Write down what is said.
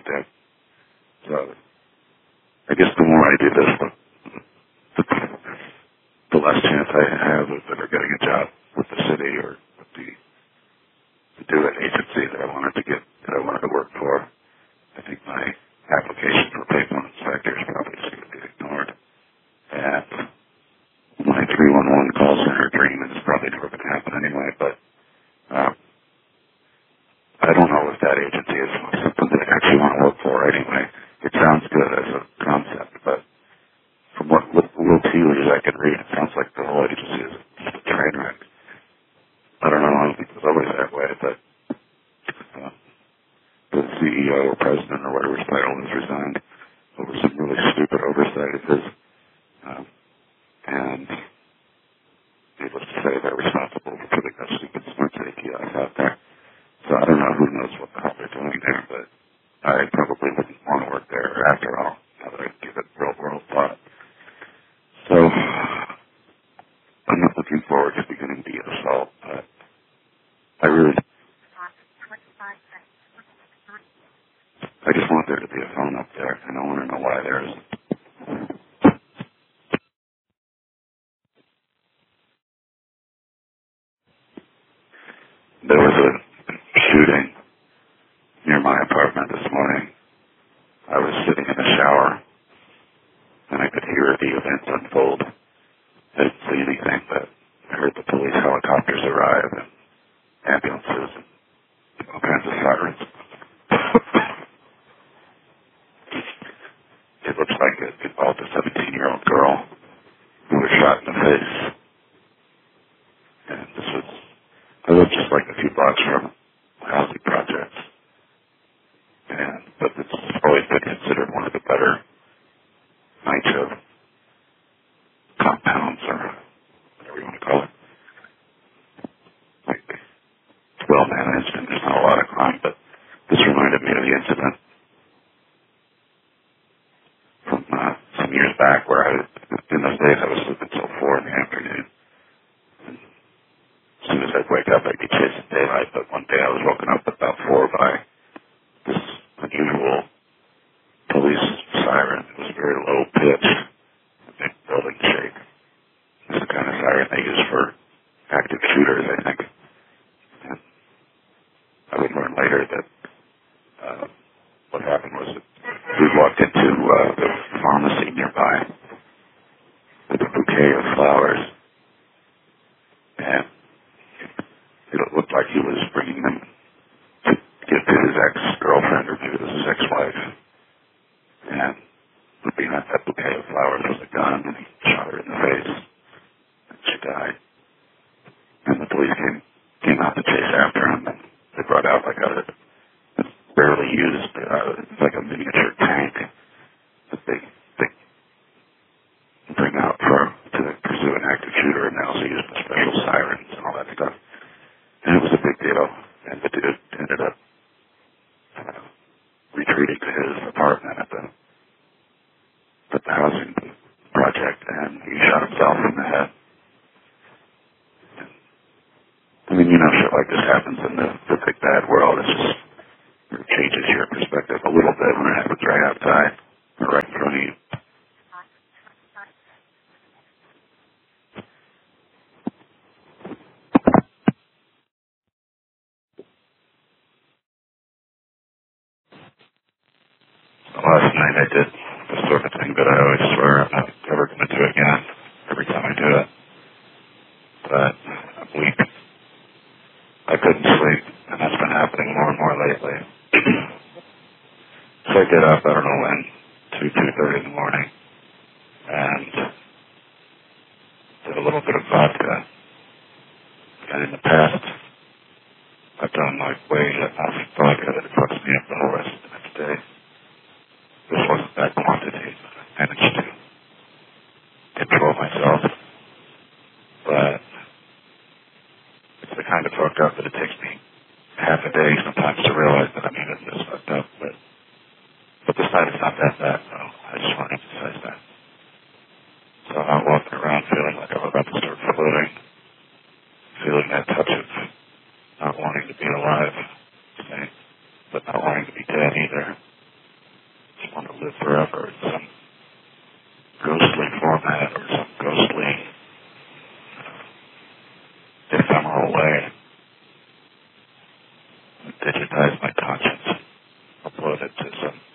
dead. So I guess the more I do this, the less chance I have of ever getting a job with the city or with the do an agency that I wanted to work for. I think my application for payphone inspector is probably just going to be ignored. And my 311 call center dream is probably never going to happen anyway, but I don't know if that agency is something that I actually want to work for anyway. It sounds good as a concept, but from what little tea leaves I can read, it sounds like the whole agency is just a train wreck. I don't know, I don't think it was always that way, but the CEO or president or whatever his title is resigned over some really stupid oversight of his, and needless to say, they're responsible for putting those stupid Smarts APIs out there. So I don't know who knows what the hell they're doing there, but I probably wouldn't want to work there after all, now that I give it real world thought. So I'm not looking forward to beginning the assault, but I just want there to be a phone up there, and I want to know why there isn't. There was a shooting near my apartment this morning. I was sitting in the shower, and I could hear the event unfold. I didn't see anything, but I heard the police helicopters arrive and ambulances and all kinds of sirens. It looks like it involved a 17-year-old girl who was shot in the face. And I live just like a few blocks from housing projects. But it's always been considered one of the better NYCHA compounds, or whatever you want to call it. Like, it's well managed and there's not a lot of crime, but this reminded me of the incident from some years back where in those days I was sleeping till 4 in the afternoon. And as soon as I'd wake up, I'd be chasing daylight, but one day I was woken up about 4 by this unusual police siren. It was very low pitched, a big building shake. It's the kind of siren they use for active shooters, I think. And I would learn later that what happened was that we walked into the pharmacy nearby with a bouquet of flowers, and it looked like he was bringing them to give to his ex-girlfriend, or maybe it was his ex-wife. And behind that bouquet of flowers was a gun, and he shot her in the face, and she died. And the police came out to chase after him, and they brought out like a barely used, like a miniature tank that they bring out to pursue an active shooter, and they also use the special sirens and all that stuff. And it was a big deal, and the dude ended up retreating to his apartment at the housing project, and he shot himself in the head. I mean, shit like this happens in the big bad world. It just changes your perspective a little bit when it happens right outside or right in front of you. Last night I did the sort of thing that I always swear I'm not ever going to do again every time I do it. But I'm weak. I couldn't sleep, and that's been happening more and more lately. So I get up, I don't know when, 2:30 in the morning, and did a little bit of vodka. And in the past, I've done like way enough vodka that it fucks me up the whole rest of the next day. This wasn't that quantity. I managed to control myself. But it's the kind of fucked up that it takes me half a day sometimes to realize that I'm even this fucked up. But this time it's not that bad, so I just want to emphasize that. So I'm walking around feeling like I'm about to start floating, feeling that touch of not wanting to be alive, but not wanting to be dead either. forever in some ghostly format or some ghostly ephemeral way. Digitize my conscience, upload it to some